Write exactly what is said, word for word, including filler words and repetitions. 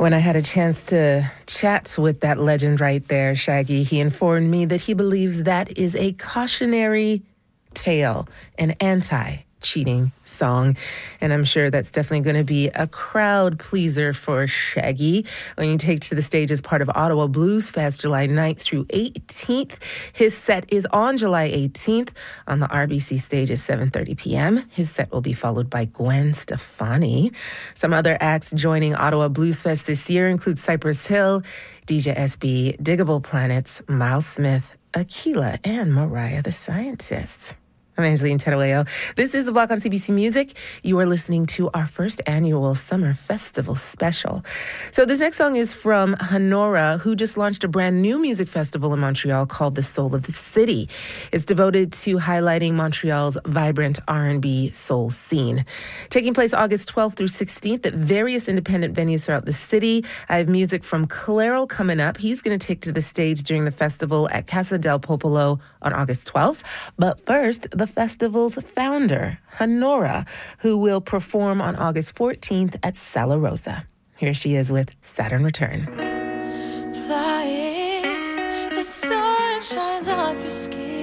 When I had a chance to chat with that legend right there, Shaggy, he informed me that he believes that is a cautionary tale, an anti-cheating song. And I'm sure that's definitely going to be a crowd pleaser for Shaggy when you take to the stage as part of Ottawa Blues Fest July ninth through eighteenth. His set is on July eighteenth on the R B C stage at seven thirty p.m. His set will be followed by Gwen Stefani. Some other acts joining Ottawa Blues Fest this year include Cypress Hill, D J S B, Diggable Planets, Miles Smith, Aquila, and Mariah the Scientist. I'm Angeline Terueo. This is The Block on C B C Music. You are listening to our first annual Summer Festival special. So this next song is from Honora, who just launched a brand new music festival in Montreal called The Soul of the City. It's devoted to highlighting Montreal's vibrant R and B soul scene. Taking place August twelfth through sixteenth at various independent venues throughout the city. I have music from Clairol coming up. He's going to take to the stage during the festival at Casa del Popolo on August twelfth. But first, the festival's founder, Honora, who will perform on August fourteenth at Sala Rosa. Here she is with Saturn Return. Flying, the sun shines off your skin.